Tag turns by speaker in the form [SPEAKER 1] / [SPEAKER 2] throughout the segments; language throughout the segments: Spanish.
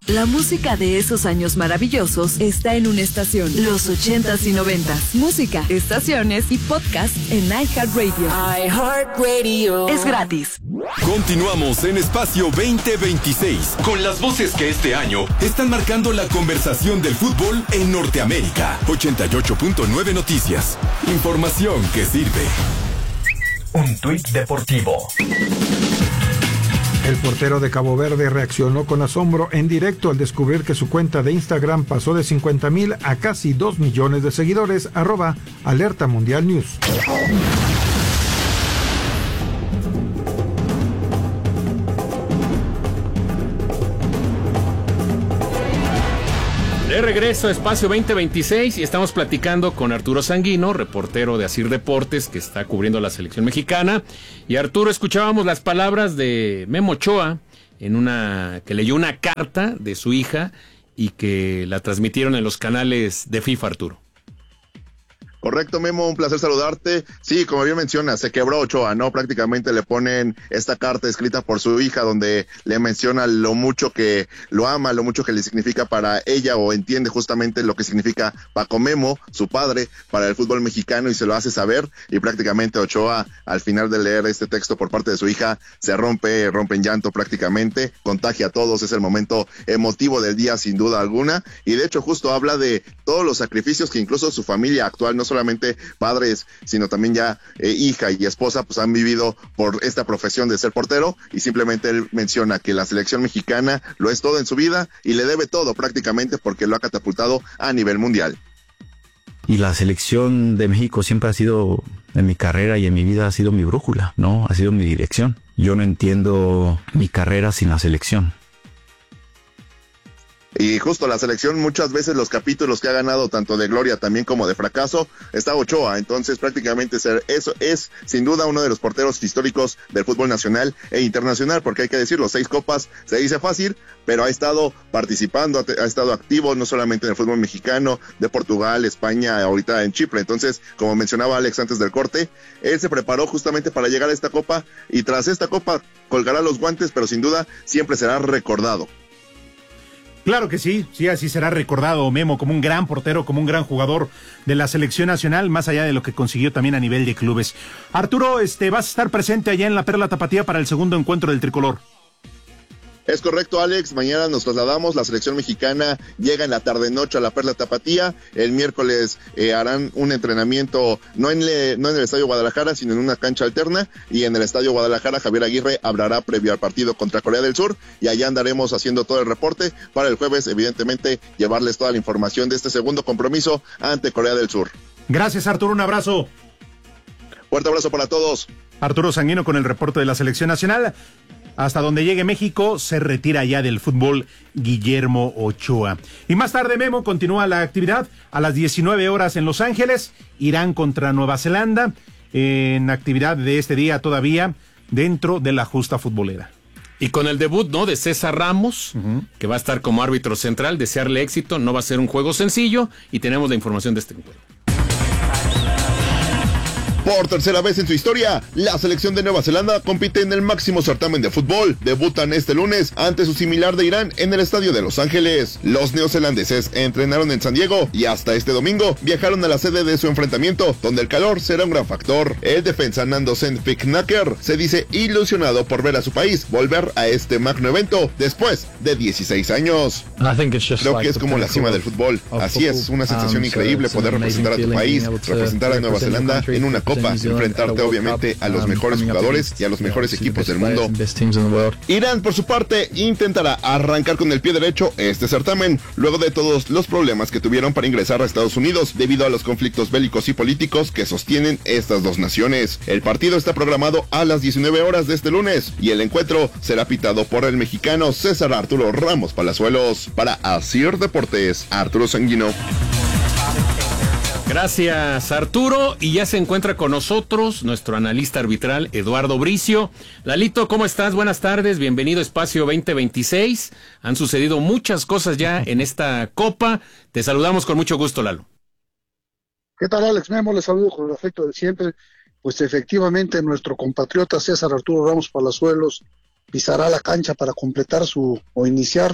[SPEAKER 1] La música de esos años maravillosos está en una estación. Los 80s y 90s. Música, estaciones y podcast en iHeartRadio. iHeartRadio. Es gratis.
[SPEAKER 2] Continuamos en Espacio 2026 con las voces que este año están marcando la conversación del fútbol en Norteamérica. 88.9 Noticias. Información que sirve.
[SPEAKER 3] Un tuit deportivo.
[SPEAKER 4] El portero de Cabo Verde reaccionó con asombro en directo al descubrir que su cuenta de Instagram pasó de 50,000 a casi 2 millones de seguidores. @Alerta Mundial News.
[SPEAKER 5] De regreso a Espacio 2026 y estamos platicando con Arturo Sanguino, reportero de Asir Deportes, que está cubriendo la selección mexicana. Y Arturo, escuchábamos las palabras de Memo Ochoa que leyó una carta de su hija y que la transmitieron en los canales de FIFA, Arturo.
[SPEAKER 6] Correcto, Memo, un placer saludarte. Sí, como bien mencionas, se quebró Ochoa, ¿no? Prácticamente le ponen esta carta escrita por su hija donde le menciona lo mucho que lo ama, lo mucho que le significa para ella, o entiende justamente lo que significa Paco Memo, su padre, para el fútbol mexicano, y se lo hace saber. Y prácticamente Ochoa, al final de leer este texto por parte de su hija, se rompe en llanto prácticamente, contagia a todos, es el momento emotivo del día sin duda alguna. Y de hecho justo habla de todos los sacrificios que incluso su familia actual, no solamente padres, sino también ya hija y esposa, pues han vivido por esta profesión de ser portero, y simplemente él menciona que la selección mexicana lo es todo en su vida y le debe todo prácticamente porque lo ha catapultado a nivel mundial.
[SPEAKER 7] Y la selección de México siempre ha sido, en mi carrera y en mi vida, ha sido mi brújula, ¿no? Ha sido mi dirección. Yo no entiendo mi carrera sin la selección.
[SPEAKER 6] Y justo la selección, muchas veces los capítulos que ha ganado tanto de gloria también como de fracaso, está Ochoa. Entonces prácticamente eso es sin duda uno de los porteros históricos del fútbol nacional e internacional, porque hay que decirlo, 6 copas se dice fácil, pero ha estado participando, ha estado activo no solamente en el fútbol mexicano, de Portugal, España, ahorita en Chipre. Entonces, como mencionaba Alex antes del corte, él se preparó justamente para llegar a esta copa, y tras esta copa colgará los guantes, pero sin duda siempre será recordado.
[SPEAKER 8] Claro que sí, así será recordado Memo, como un gran portero, como un gran jugador de la selección nacional, más allá de lo que consiguió también a nivel de clubes. Arturo, vas a estar presente allá en la Perla Tapatía para el segundo encuentro del tricolor.
[SPEAKER 6] Es correcto, Alex, mañana nos trasladamos, la selección mexicana llega en la tarde-noche a la Perla Tapatía, el miércoles harán un entrenamiento, no en el Estadio Guadalajara, sino en una cancha alterna, y en el Estadio Guadalajara Javier Aguirre hablará previo al partido contra Corea del Sur, y allá andaremos haciendo todo el reporte para el jueves, evidentemente, llevarles toda la información de este segundo compromiso ante Corea del Sur.
[SPEAKER 8] Gracias, Arturo, un abrazo.
[SPEAKER 6] Fuerte abrazo para todos.
[SPEAKER 8] Arturo Sanguino con el reporte de la selección nacional. Hasta donde llegue México, se retira ya del fútbol Guillermo Ochoa. Y más tarde, Memo, continúa la actividad a las 19 horas en Los Ángeles. Irán contra Nueva Zelanda, en actividad de este día todavía dentro de la justa futbolera.
[SPEAKER 5] Y con el debut, ¿no?, de César Ramos, que va a estar como árbitro central, desearle éxito. No va a ser un juego sencillo, y tenemos la información de este encuentro.
[SPEAKER 6] Por tercera vez en su historia, la selección de Nueva Zelanda compite en el máximo certamen de fútbol. Debutan este lunes ante su similar de Irán en el estadio de Los Ángeles. Los neozelandeses entrenaron en San Diego y hasta este domingo viajaron a la sede de su enfrentamiento, donde el calor será un gran factor. El defensa Nando Sendfiknaker se dice ilusionado por ver a su país volver a este magno evento después de 16 años. Creo que es como la cima del fútbol. Así es, una sensación increíble poder representar a tu país, representar a Nueva Zelanda en una copa, enfrentarte obviamente a los mejores jugadores y a los mejores equipos del mundo. Irán, por su parte, intentará arrancar con el pie derecho este certamen, luego de todos los problemas que tuvieron para ingresar a Estados Unidos debido a los conflictos bélicos y políticos que sostienen estas dos naciones. El partido está programado a las 19 horas de este lunes y el encuentro será pitado por el mexicano César Arturo Ramos Palazuelos. Para Asir Deportes, Arturo Sanguino.
[SPEAKER 5] Gracias, Arturo. Y ya se encuentra con nosotros nuestro analista arbitral, Eduardo Bricio. Lalito, ¿cómo estás? Buenas tardes, bienvenido a Espacio 2026. Han sucedido muchas cosas ya en esta Copa. Te saludamos con mucho gusto, Lalo.
[SPEAKER 9] ¿Qué tal, Alex? Memo, les saludo con el afecto de siempre. Pues efectivamente, nuestro compatriota César Arturo Ramos Palazuelos pisará la cancha para completar o iniciar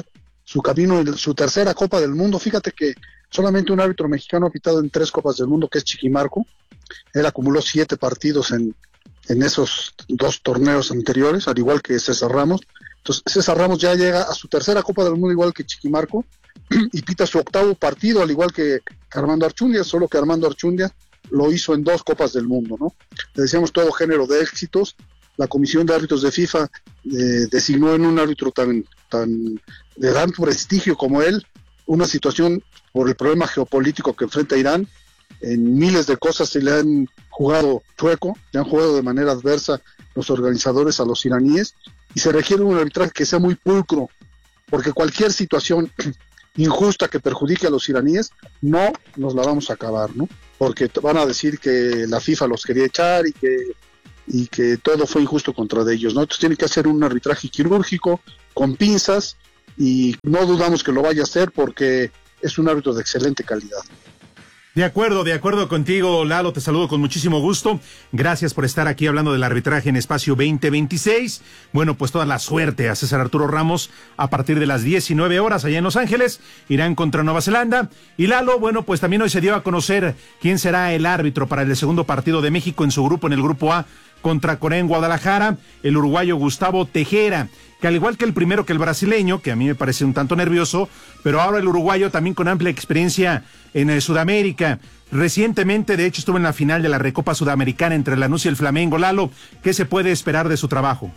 [SPEAKER 9] su camino en su tercera Copa del Mundo. Fíjate que solamente un árbitro mexicano ha pitado en 3 Copas del Mundo, que es Chiquimarco. Él acumuló 7 partidos en esos 2 torneos anteriores, al igual que César Ramos. Entonces César Ramos ya llega a su tercera Copa del Mundo, igual que Chiquimarco, y pita su 8º partido, al igual que Armando Archundia, solo que Armando Archundia lo hizo en 2 Copas del Mundo, ¿no? Le decíamos todo género de éxitos. La Comisión de Árbitros de FIFA designó en un árbitro tan de gran prestigio como él una situación por el problema geopolítico que enfrenta Irán. En miles de cosas se le han jugado chueco, le han jugado de manera adversa los organizadores a los iraníes, y se requiere un arbitraje que sea muy pulcro, porque cualquier situación injusta que perjudique a los iraníes, no nos la vamos a acabar, ¿no? Porque van a decir que la FIFA los quería echar y que todo fue injusto contra de ellos, ¿no? Entonces tiene que hacer un arbitraje quirúrgico, con pinzas, y no dudamos que lo vaya a hacer porque es un árbitro de excelente calidad.
[SPEAKER 8] De acuerdo contigo, Lalo, te saludo con muchísimo gusto. Gracias por estar aquí hablando del arbitraje en Espacio 2026. Bueno, pues toda la suerte a César Arturo Ramos a partir de las 19 horas allá en Los Ángeles. Irán contra Nueva Zelanda. Y Lalo, bueno, pues también hoy se dio a conocer quién será el árbitro para el segundo partido de México en su grupo, en el grupo A, contra Corea en Guadalajara, el uruguayo Gustavo Tejera, que al igual que el primero, que el brasileño, que a mí me parece un tanto nervioso, pero ahora el uruguayo también con amplia experiencia en Sudamérica. Recientemente, de hecho, estuvo en la final de la Recopa Sudamericana entre Lanús y el Flamengo. Lalo, ¿qué se puede esperar de su trabajo?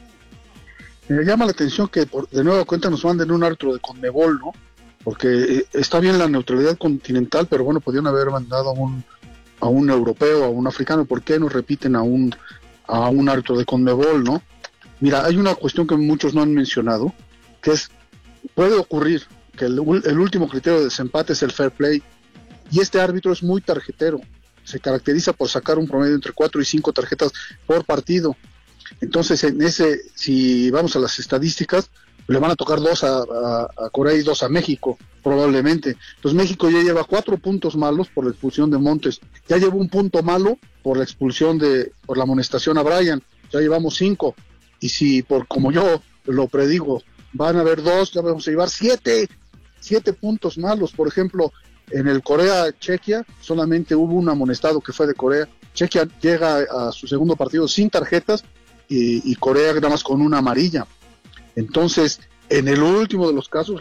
[SPEAKER 9] Me llama la atención que de nueva cuenta nos manden un árbitro de CONMEBOL, ¿no? Porque está bien la neutralidad continental, pero bueno, podrían haber mandado a un europeo, a un africano. ¿Por qué no repiten a un árbitro de CONMEBOL, no? Mira, hay una cuestión que muchos no han mencionado, que puede ocurrir que el último criterio de desempate es el fair play, y este árbitro es muy tarjetero, se caracteriza por sacar un promedio entre 4 y 5 tarjetas por partido. Entonces, si vamos a las estadísticas, le van a tocar 2 a Corea y 2 a México, probablemente. Entonces México ya lleva 4 puntos malos por la expulsión de Montes, ya lleva 1 punto malo por la expulsión por la amonestación a Brian, ya llevamos 5. Y si, como yo lo predigo, van a haber 2, ya vamos a llevar 7 puntos malos. Por ejemplo, en el Corea-Chequia solamente hubo un amonestado que fue de Corea. Chequia llega a su segundo partido sin tarjetas y Corea nada más con una amarilla. Entonces, en el último de los casos,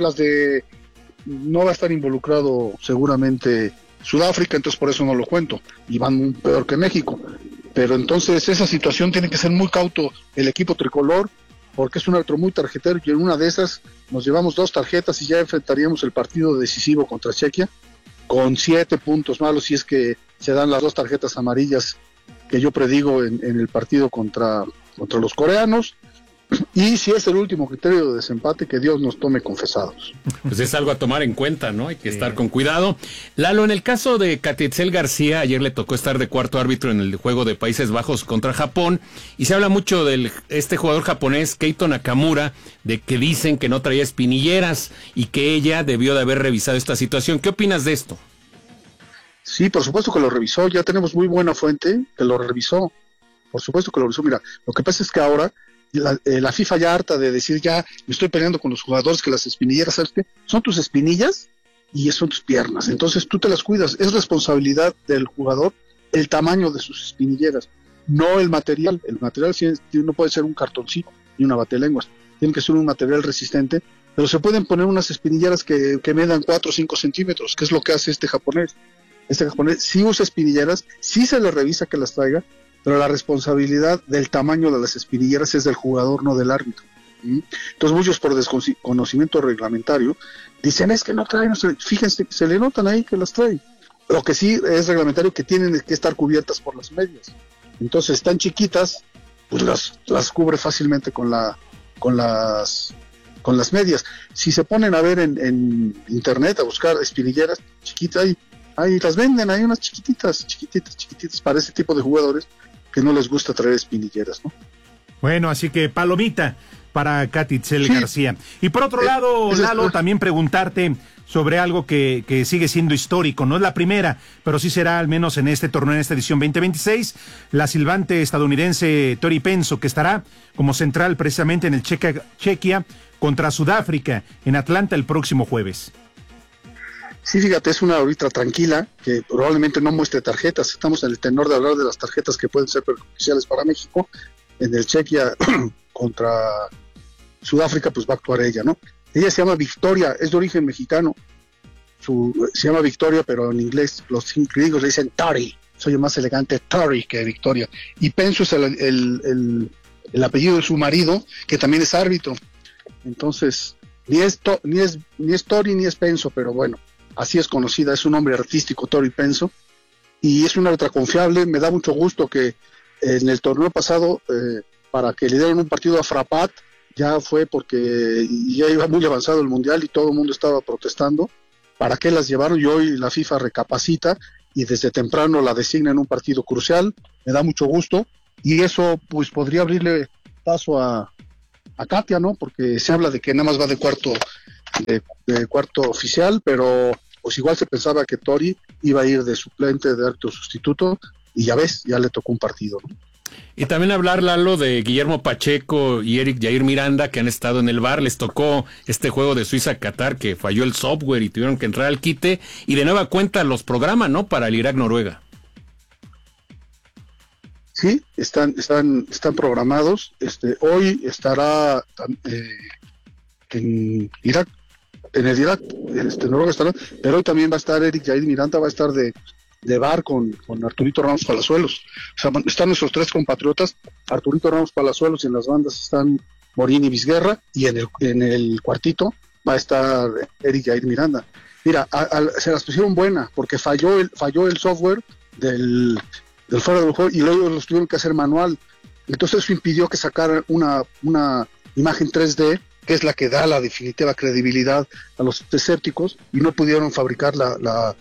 [SPEAKER 9] no va a estar involucrado seguramente Sudáfrica, entonces por eso no lo cuento, y van peor que México. Pero entonces esa situación tiene que ser muy cauto el equipo tricolor, porque es un árbitro muy tarjetero, y en una de esas nos llevamos 2 tarjetas y ya enfrentaríamos el partido decisivo contra Chequia con 7 puntos malos, si es que se dan las 2 tarjetas amarillas que yo predigo en el partido contra los coreanos. Y si es el último criterio de desempate, que Dios nos tome confesados.
[SPEAKER 5] Pues es algo a tomar en cuenta, ¿no? Hay que estar con cuidado. Lalo, en el caso de Catitzel García, ayer le tocó estar de cuarto árbitro en el juego de Países Bajos contra Japón, y se habla mucho de este jugador japonés, Keito Nakamura, de que dicen que no traía espinilleras y que ella debió de haber revisado esta situación. ¿Qué opinas de esto?
[SPEAKER 9] Sí, por supuesto que lo revisó, ya tenemos muy buena fuente que lo revisó, por supuesto que lo revisó. Mira, lo que pasa es que ahora la FIFA ya harta de decir, ya me estoy peleando con los jugadores, que las espinilleras, ¿sabes qué? Son tus espinillas y son tus piernas, entonces tú te las cuidas. Es responsabilidad del jugador el tamaño de sus espinilleras, no el material. El material sí, no puede ser un cartoncito ni una batelenguas, tiene que ser un material resistente, pero se pueden poner unas espinilleras que medan 4 o 5 centímetros, que es lo que hace este japonés. Este japonés sí usa espinilleras, sí se le revisa que las traiga, pero la responsabilidad del tamaño de las espinilleras es del jugador, no del árbitro. Entonces muchos, por desconocimiento reglamentario, dicen, es que no traen, fíjense, se le notan ahí que las traen. Lo que sí es reglamentario, que tienen que estar cubiertas por las medias. Entonces, están chiquitas, pues las cubre fácilmente con las medias. Si se ponen a ver en internet, a buscar espinilleras chiquitas, ahí las venden, hay unas chiquititas para ese tipo de jugadores que no les gusta traer espinilleras, ¿no?
[SPEAKER 8] Bueno, así que palomita para Catitzel García. Y por otro lado, Lalo, también preguntarte sobre algo que sigue siendo histórico. No es la primera, pero sí será al menos en este torneo, en esta edición 2026, la silbante estadounidense Tori Penso, que estará como central precisamente en el Chequia contra Sudáfrica en Atlanta el próximo jueves.
[SPEAKER 9] Sí, fíjate, es una árbitra tranquila, que probablemente no muestre tarjetas. Estamos en el tenor de hablar de las tarjetas que pueden ser perjudiciales para México. En el Chequia contra Sudáfrica, pues va a actuar ella, ¿no? Ella se llama Victoria, es de origen mexicano. Se llama Victoria, pero en inglés los gringos le dicen Tori. Soy más elegante Tori que Victoria. Y Penso es el apellido de su marido, que también es árbitro. Entonces, ni es Tori ni es Penso, pero bueno, así es conocida, es un nombre artístico, Tori Penso, y es una árbitra confiable. Me da mucho gusto que en el torneo pasado, para que le dieran un partido a Frapat, ya fue porque ya iba muy avanzado el Mundial y todo el mundo estaba protestando. ¿Para qué las llevaron? Y hoy la FIFA recapacita y desde temprano la designa en un partido crucial. Me da mucho gusto, y eso pues podría abrirle paso a Katia, ¿no? Porque se habla de que nada más va de cuarto oficial, pero pues igual se pensaba que Tori iba a ir de suplente, de árbitro sustituto, y ya ves, ya le tocó un partido, ¿no?
[SPEAKER 5] Y también hablar, Lalo, de Guillermo Pacheco y Eric Jair Miranda, que han estado en el VAR. Les tocó este juego de Suiza-Qatar, que falló el software y tuvieron que entrar al quite, y de nueva cuenta los programan, ¿no?, para el Irak-Noruega.
[SPEAKER 9] Sí, están programados. Hoy estará en Irak, Noruega estará, pero hoy también va a estar Eric Jair Miranda, va a estar de VAR con Arturito Ramos Palazuelos. O sea, están nuestros tres compatriotas, Arturito Ramos Palazuelos, y en las bandas están Morín y Vizguerra, y en el cuartito va a estar Eric Jair Miranda. Mira, se las pusieron buena, porque falló el software del fuera del juego, y luego los tuvieron que hacer manual. Entonces eso impidió que sacaran una imagen 3D, que es la que da la definitiva credibilidad a los escépticos, y no pudieron fabricar la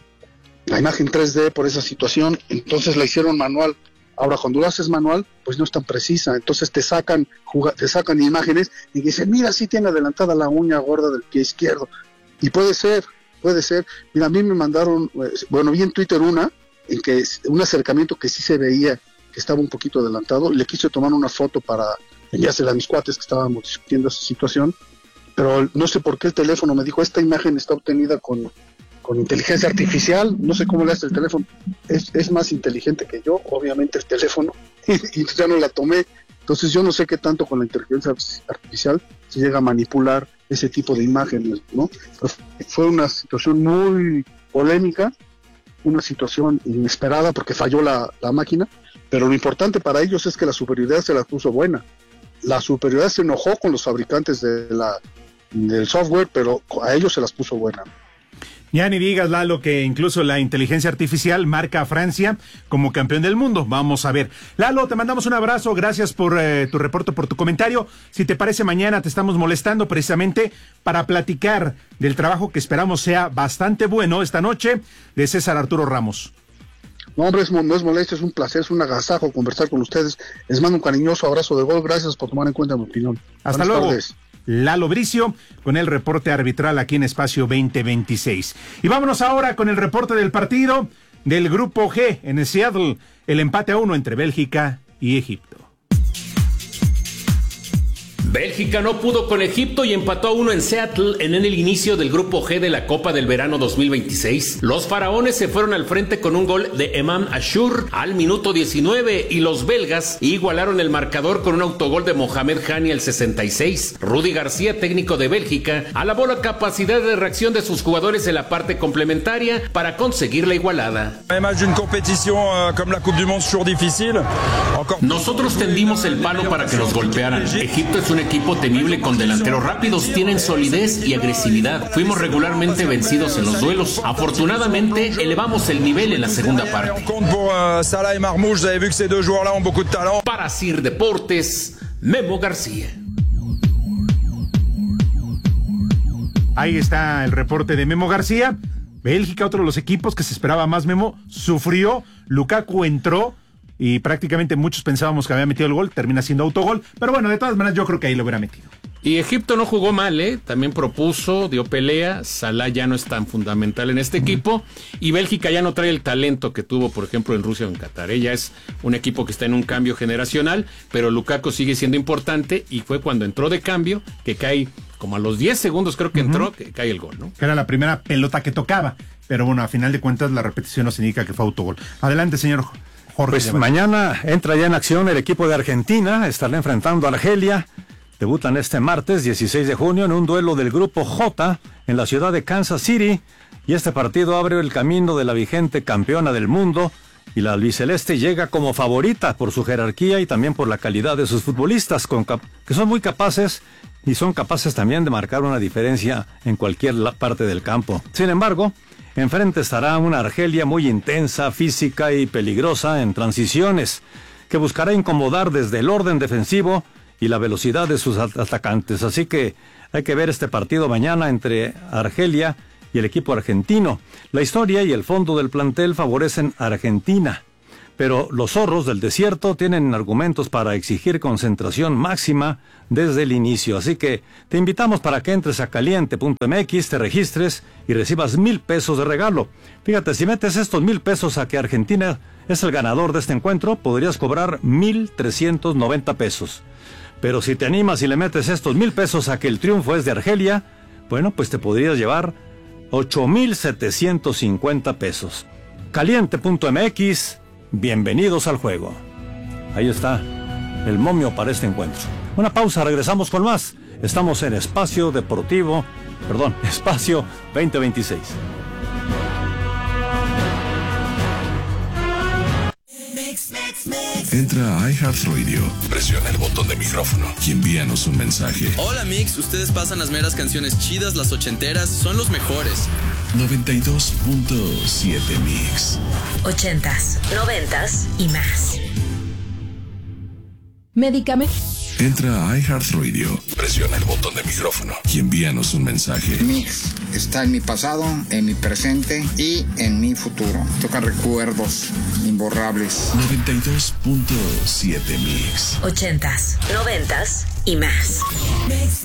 [SPEAKER 9] imagen 3D por esa situación. Entonces la hicieron manual. Ahora, cuando lo haces manual, pues no es tan precisa. Entonces te sacan imágenes y dicen, mira, sí tiene adelantada la uña gorda del pie izquierdo. Y puede ser. Mira, a mí me mandaron, vi en Twitter en que un acercamiento que sí se veía que estaba un poquito adelantado. Le quise tomar una foto para enviársela a mis cuates que estábamos discutiendo esa situación, pero no sé por qué el teléfono me dijo, esta imagen está obtenida con inteligencia artificial. No sé cómo le hace el teléfono, es más inteligente que yo, obviamente, el teléfono, y ya no la tomé. Entonces yo no sé qué tanto con la inteligencia artificial se llega a manipular ese tipo de imágenes, ¿no? Pero fue una situación muy polémica, una situación inesperada porque falló la máquina, pero lo importante para ellos es que la superioridad se la puso buena. La superioridad se enojó con los fabricantes del software, pero a ellos se las puso buena.
[SPEAKER 8] Ya ni digas, Lalo, que incluso la inteligencia artificial marca a Francia como campeón del mundo. Vamos a ver. Lalo, te mandamos un abrazo. Gracias por tu reporte, por tu comentario. Si te parece, mañana te estamos molestando precisamente para platicar del trabajo que esperamos sea bastante bueno esta noche de César Arturo Ramos.
[SPEAKER 9] No, hombre, no es molestia, es un placer, es un agasajo conversar con ustedes. Les mando un cariñoso abrazo de gol. Gracias por tomar en cuenta mi opinión.
[SPEAKER 8] Hasta
[SPEAKER 9] Buenas
[SPEAKER 8] luego.
[SPEAKER 9] tardes.
[SPEAKER 8] Lalo Bricio con el reporte arbitral aquí en Espacio 2026. Y vámonos ahora con el reporte del partido del Grupo G en el Seattle, el empate a 1 entre Bélgica y Egipto.
[SPEAKER 5] Bélgica no pudo con Egipto y empató a 1 en Seattle en el inicio del Grupo G de la Copa del Verano 2026. Los faraones se fueron al frente con un gol de Emam Ashur al minuto 19 y los belgas igualaron el marcador con un autogol de Mohamed Hani al 66. Rudy García, técnico de Bélgica, alabó la capacidad de reacción de sus jugadores en la parte complementaria para conseguir la igualada. Nosotros tendimos el palo para que nos golpearan. Egipto es un equipo temible con delanteros rápidos, tienen solidez y agresividad. Fuimos regularmente vencidos en los duelos. Afortunadamente, elevamos el nivel en la segunda parte. Para Sir Deportes, Memo García.
[SPEAKER 8] Ahí está el reporte de Memo García. Bélgica, otro de los equipos que se esperaba más, Memo, sufrió. Lukaku entró y prácticamente muchos pensábamos que había metido el gol, termina siendo autogol, pero bueno, de todas maneras yo creo que ahí lo hubiera metido.
[SPEAKER 5] Y Egipto no jugó mal, también propuso, dio pelea. Salah ya no es tan fundamental en este equipo. Y Bélgica ya no trae el talento que tuvo, por ejemplo, en Rusia o en Qatar. Ya es un equipo que está en un cambio generacional, pero Lukaku sigue siendo importante. Y fue cuando entró de cambio que cae, como a los 10 segundos creo que entró, que cae el gol, ¿no?
[SPEAKER 8] Que era la primera pelota que tocaba. Pero bueno, a final de cuentas la repetición nos indica que fue autogol. Adelante, señor Jorge.
[SPEAKER 10] Pues mañana entra ya en acción el equipo de Argentina. Estará enfrentando a Argelia. Debutan este martes 16 de junio en un duelo del Grupo J en la ciudad de Kansas City, y este partido abre el camino de la vigente campeona del mundo, y la albiceleste llega como favorita por su jerarquía y también por la calidad de sus futbolistas, que son muy capaces y son capaces también de marcar una diferencia en cualquier parte del campo. Sin embargo, enfrente estará una Argelia muy intensa, física y peligrosa en transiciones, que buscará incomodar desde el orden defensivo y la velocidad de sus atacantes. Así que hay que ver este partido mañana entre Argelia y el equipo argentino. La historia y el fondo del plantel favorecen a Argentina, pero los zorros del desierto tienen argumentos para exigir concentración máxima desde el inicio. Así que te invitamos para que entres a caliente.mx, te registres y recibas 1,000 pesos de regalo. Fíjate, si metes estos 1,000 pesos a que Argentina es el ganador de este encuentro, podrías cobrar 1,390 pesos. Pero si te animas y le metes estos 1,000 pesos a que el triunfo es de Argelia, bueno, pues te podrías llevar 8,750 pesos. Caliente.mx, bienvenidos al juego. Ahí está el momio para este encuentro. Una pausa, regresamos con más. Estamos en Espacio 2026.
[SPEAKER 11] Entra a iHeartRadio, presiona el botón de micrófono y envíanos un mensaje.
[SPEAKER 12] Hola Mix, ustedes pasan las meras canciones chidas, las ochenteras, son los mejores.
[SPEAKER 11] 92.7 Mix.
[SPEAKER 13] 80s, 90s y más.
[SPEAKER 1] Medicamento.
[SPEAKER 11] Entra a iHeartRadio, presiona el botón de micrófono y envíanos un mensaje.
[SPEAKER 14] Mix está en mi pasado, en mi presente y en mi futuro. Toca recuerdos imborrables.
[SPEAKER 11] 92.7 Mix.
[SPEAKER 13] 80s, 90s y más.
[SPEAKER 1] Mix.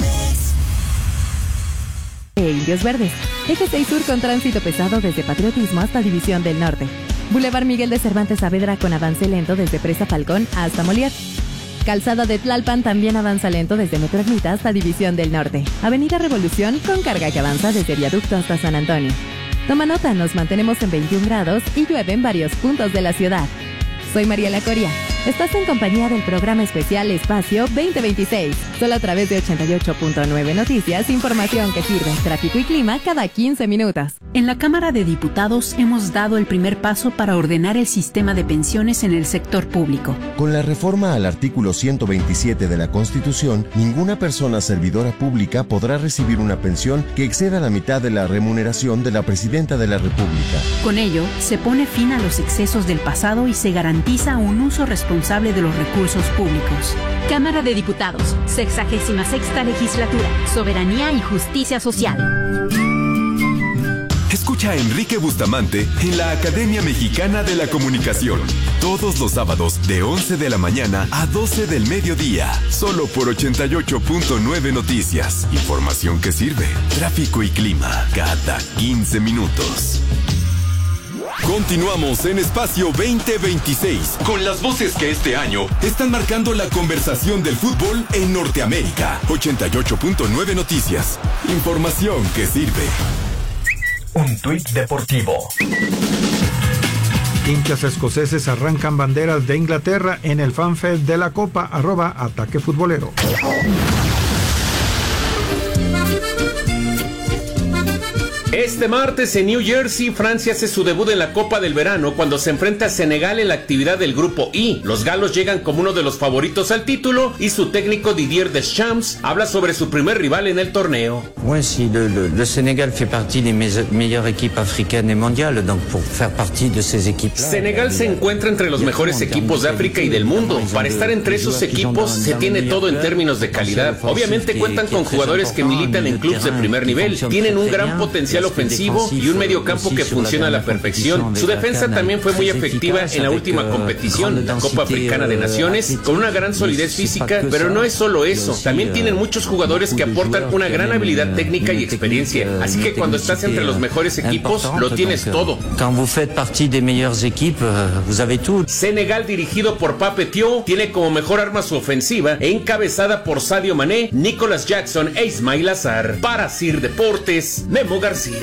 [SPEAKER 1] Indios Verdes. Eje 6 Sur con tránsito pesado desde Patriotismo hasta División del Norte. Boulevard Miguel de Cervantes Saavedra con avance lento desde Presa Falcón hasta Molière. Calzada de Tlalpan también avanza lento desde Metro Ermita hasta División del Norte. Avenida Revolución con carga que avanza desde Viaducto hasta San Antonio. Toma nota, nos mantenemos en 21 grados y llueve en varios puntos de la ciudad. Soy Mariela Coria. Estás en compañía del programa especial Espacio 2026. Solo a través de 88.9 Noticias, información que sirve en tráfico y clima cada 15 minutos.
[SPEAKER 15] En la Cámara de Diputados hemos dado el primer paso para ordenar el sistema de pensiones en el sector público.
[SPEAKER 16] Con la reforma al artículo 127 de la Constitución, ninguna persona servidora pública podrá recibir una pensión que exceda la mitad de la remuneración de la Presidenta de la República.
[SPEAKER 15] Con ello, se pone fin a los excesos del pasado y se garantiza un uso responsable de los recursos públicos.
[SPEAKER 17] Cámara de Diputados, 66ª Legislatura, Soberanía y Justicia Social.
[SPEAKER 2] Escucha a Enrique Bustamante en la Academia Mexicana de la Comunicación. Todos los sábados de 11 de la mañana a 12 del mediodía. Solo por 88.9 Noticias. Información que sirve. Tráfico y clima cada 15 minutos. Continuamos en Espacio 2026 con las voces que este año están marcando la conversación del fútbol en Norteamérica. 88.9 Noticias. Información que sirve.
[SPEAKER 3] Un tuit deportivo.
[SPEAKER 4] Hinchas escoceses arrancan banderas de Inglaterra en el fanfest de la Copa, @ataque futbolero.
[SPEAKER 5] Este martes en New Jersey, Francia hace su debut en la Copa del Verano cuando se enfrenta a Senegal en la actividad del Grupo I. Los galos llegan como uno de los favoritos al título y su técnico Didier Deschamps habla sobre su primer rival en el torneo.
[SPEAKER 18] Oui, si le Sénégal fait partie des meilleures équipes africaines et mondiales, donc pour faire partie de ces équipes.
[SPEAKER 5] Senegal se encuentra entre los mejores equipos de África y del mundo. Para estar entre esos equipos se tiene todo en términos de calidad. Obviamente cuentan con jugadores que militan en clubes de primer nivel, tienen un gran potencial potencial ofensivo y un mediocampo que funciona a la perfección. Su defensa también fue muy efectiva en la última competición, la Copa Africana de Naciones, con una gran solidez física, pero no es solo eso. También tienen muchos jugadores que aportan una gran habilidad técnica y experiencia. Así que cuando estás entre los mejores equipos, lo tienes todo. Senegal, dirigido por Pape Thiaw, tiene como mejor arma su ofensiva, encabezada por Sadio Mané, Nicolas Jackson e Ismail Azar. Para Sir Deportes, Memo García.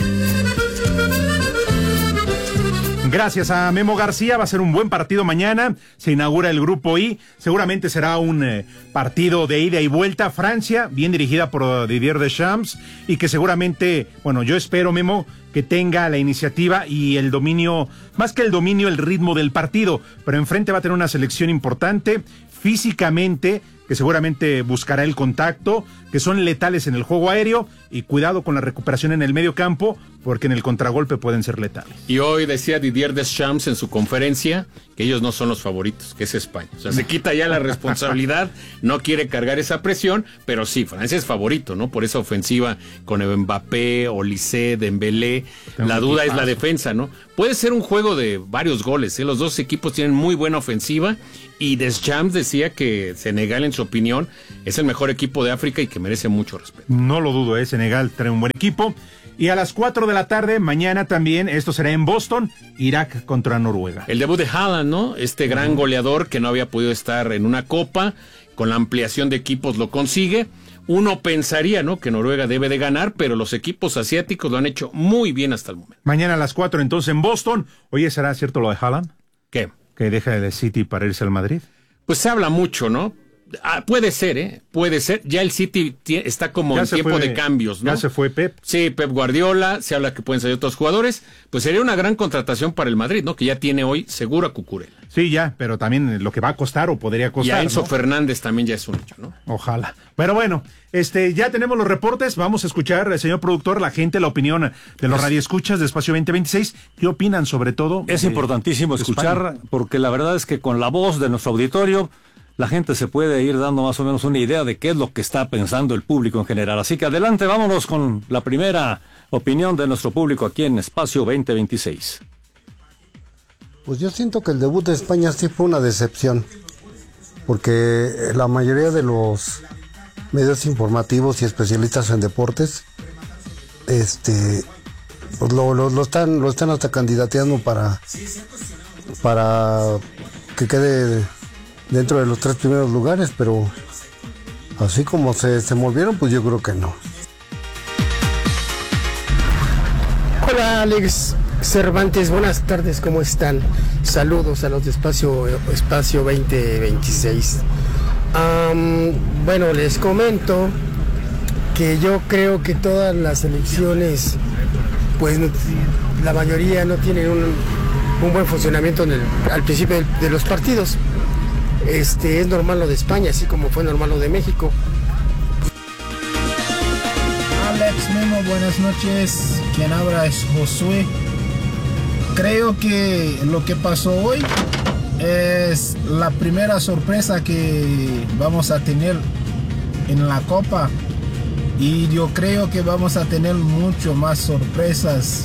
[SPEAKER 8] Gracias a Memo García, va a ser un buen partido mañana, se inaugura el grupo I, seguramente será un partido de ida y vuelta. Francia, bien dirigida por Didier Deschamps, y que seguramente, bueno, yo espero, Memo, que tenga la iniciativa y el dominio, más que el dominio, el ritmo del partido, pero enfrente va a tener una selección importante, físicamente, que seguramente buscará el contacto, que son letales en el juego aéreo, y cuidado con la recuperación en el medio campo, porque en el contragolpe pueden ser letales.
[SPEAKER 5] Y hoy decía Didier Deschamps en su conferencia que ellos no son los favoritos, que es España. O sea, se quita ya la responsabilidad, no quiere cargar esa presión, pero sí, Francia es favorito, ¿no? Por esa ofensiva con Mbappé, Olise, Dembélé. La duda es la defensa, ¿no? Puede ser un juego de varios goles, ¿eh? Los dos equipos tienen muy buena ofensiva, y Deschamps decía que Senegal, en su opinión, es el mejor equipo de África y que merece mucho respeto.
[SPEAKER 8] No lo dudo, Senegal trae un buen equipo. Y a las 4 de la tarde, mañana también, esto será en Boston, Irak contra Noruega.
[SPEAKER 5] El debut de Haaland, ¿no? Este gran goleador que no había podido estar en una copa, con la ampliación de equipos lo consigue. Uno pensaría, ¿no?, que Noruega debe de ganar, pero los equipos asiáticos lo han hecho muy bien hasta el momento.
[SPEAKER 8] Mañana a las 4 entonces en Boston. Oye, ¿será cierto lo de Haaland?
[SPEAKER 5] ¿Qué?
[SPEAKER 8] Que deja el City para irse al Madrid.
[SPEAKER 5] Pues se habla mucho, ¿no? Puede ser, puede ser. Ya el City está como en tiempo de cambios, ¿no?
[SPEAKER 8] Ya se fue Pep.
[SPEAKER 5] Sí, Pep Guardiola, se habla que pueden salir otros jugadores. Pues sería una gran contratación para el Madrid, ¿no? Que ya tiene hoy seguro a Cucurella.
[SPEAKER 8] Sí, ya, pero también lo que va a costar o podría costar,
[SPEAKER 5] y a Enzo,
[SPEAKER 8] ¿no?
[SPEAKER 5] Fernández también ya es un hecho, ¿no?
[SPEAKER 8] Ojalá. Pero bueno, ya tenemos los reportes. Vamos a escuchar, señor productor, la gente, la opinión de los radioescuchas de Espacio 2026. ¿Qué opinan sobre todo?
[SPEAKER 10] Es importantísimo escuchar, porque la verdad es que con la voz de nuestro auditorio la gente se puede ir dando más o menos una idea de qué es lo que está pensando el público en general. Así que adelante, vámonos con la primera opinión de nuestro público aquí en Espacio 2026.
[SPEAKER 19] Pues yo siento que el debut de España sí fue una decepción, porque la mayoría de los medios informativos y especialistas en deportes pues lo están hasta candidateando para que quede dentro de los 3 primeros lugares, pero así como se movieron, pues yo creo que no.
[SPEAKER 20] Hola, Alex Cervantes, buenas tardes, ¿cómo están? Saludos a los de Espacio 2026. Bueno, les comento que yo creo que todas las elecciones, pues la mayoría no tienen un buen funcionamiento al principio de los partidos. Es normal lo de España, así como fue normal lo de México.
[SPEAKER 21] Alex, Memo, buenas noches. Quien habla es Josué. Creo que lo que pasó hoy es la primera sorpresa que vamos a tener en la Copa, y yo creo que vamos a tener mucho más sorpresas.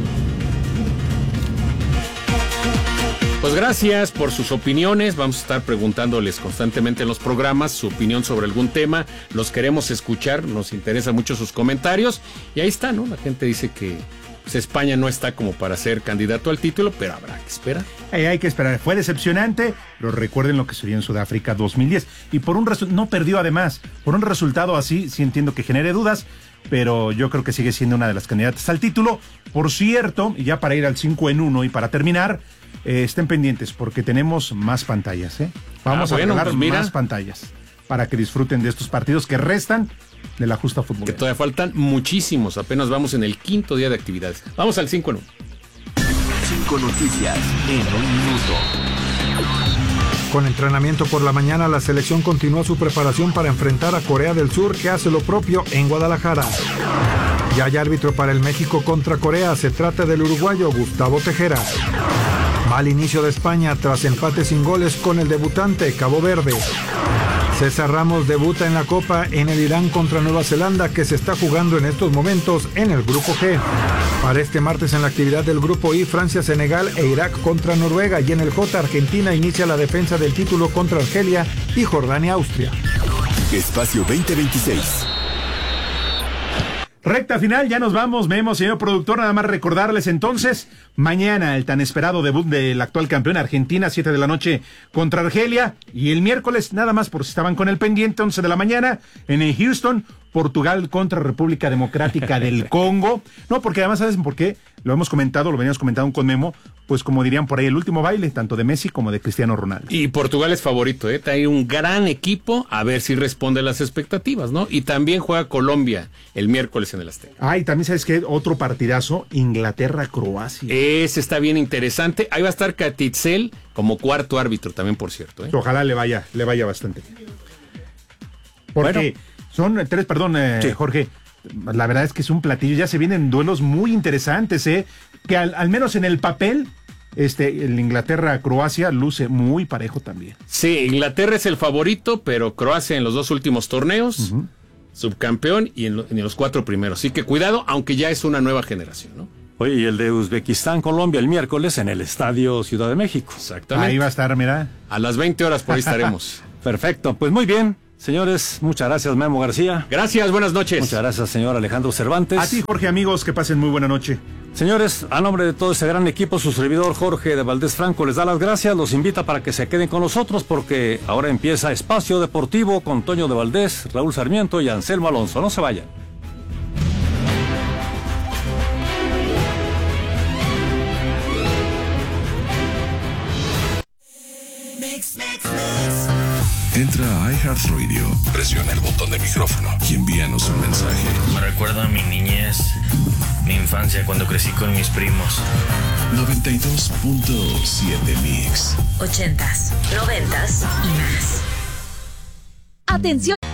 [SPEAKER 5] Pues gracias por sus opiniones. Vamos a estar preguntándoles constantemente en los programas su opinión sobre algún tema. Los queremos escuchar, nos interesan mucho sus comentarios. Y ahí está, ¿no? La gente dice que pues, España no está como para ser candidato al título, pero habrá que esperar.
[SPEAKER 8] Hay que esperar. Fue decepcionante, pero recuerden lo que sucedió en Sudáfrica 2010. Y por no perdió además. Por un resultado así, sí entiendo que genere dudas, pero yo creo que sigue siendo una de las candidatas al título. Por cierto, y ya para ir al 5-1 y para terminar, estén pendientes porque tenemos más pantallas, Vamos a regalar más pantallas para que disfruten de estos partidos que restan de la justa fútbol.
[SPEAKER 5] Que todavía faltan muchísimos, apenas vamos en el 5º día de actividades. Vamos al 5-1.
[SPEAKER 2] 5 noticias en 1 minuto.
[SPEAKER 4] Con entrenamiento por la mañana, la selección continúa su preparación para enfrentar a Corea del Sur, que hace lo propio en Guadalajara. Ya hay árbitro para el México contra Corea, se trata del uruguayo Gustavo Tejera. Mal inicio de España tras empate sin goles con el debutante Cabo Verde. César Ramos debuta en la Copa en el Irán contra Nueva Zelanda, que se está jugando en estos momentos en el Grupo G. Para este martes en la actividad del Grupo I, Francia, Senegal e Irak contra Noruega, y en el J, Argentina inicia la defensa del título contra Argelia y Jordania, Austria.
[SPEAKER 2] Espacio 2026.
[SPEAKER 8] Recta final, ya nos vamos, Memo, señor productor, nada más recordarles entonces, mañana el tan esperado debut del actual campeón Argentina, 7 de la noche contra Argelia, y el miércoles, nada más por si estaban con el pendiente, 11 de la mañana, en el Houston, Portugal contra República Democrática del Congo. No, porque además, ¿sabes por qué? Lo hemos comentado, lo veníamos comentando con Memo, pues como dirían por ahí, el último baile, tanto de Messi como de Cristiano Ronaldo.
[SPEAKER 5] Y Portugal es favorito, trae un gran equipo, a ver si responde a las expectativas, ¿no? Y también juega Colombia el miércoles en el Azteca.
[SPEAKER 8] Ah, y también, ¿sabes qué? Otro partidazo, Inglaterra-Croacia.
[SPEAKER 5] Ese está bien interesante. Ahí va a estar Catitzel como cuarto árbitro también, por cierto.
[SPEAKER 8] Ojalá le vaya bastante. Porque son tres, sí. Jorge, la verdad es que es un platillo, ya se vienen duelos muy interesantes, que al menos en el papel, el Inglaterra-Croacia luce muy parejo también.
[SPEAKER 5] Sí, Inglaterra es el favorito, pero Croacia en los dos últimos torneos, subcampeón y en los 4 primeros. Así que cuidado, aunque ya es una nueva generación, ¿no?
[SPEAKER 10] Oye, y el de Uzbekistán-Colombia el miércoles en el Estadio Ciudad de México.
[SPEAKER 5] Exactamente.
[SPEAKER 8] Ahí va a estar, mira.
[SPEAKER 5] A las 20 horas por ahí estaremos.
[SPEAKER 10] Perfecto, pues muy bien. Señores, muchas gracias, Memo García.
[SPEAKER 5] Gracias, buenas noches.
[SPEAKER 10] Muchas gracias, señor Alejandro Cervantes.
[SPEAKER 8] A ti, Jorge, amigos, que pasen muy buena noche.
[SPEAKER 10] Señores, a nombre de todo ese gran equipo, su servidor Jorge de Valdés Franco les da las gracias, los invita para que se queden con nosotros porque ahora empieza Espacio Deportivo con Toño de Valdés, Raúl Sarmiento y Anselmo Alonso. No se vayan.
[SPEAKER 11] Entra a iHeartRadio, presiona el botón de micrófono y envíanos un mensaje.
[SPEAKER 7] Me recuerda a mi niñez, mi infancia cuando crecí con mis primos.
[SPEAKER 11] 92.7 Mix.
[SPEAKER 13] 80s, 90s y más.
[SPEAKER 17] Atención.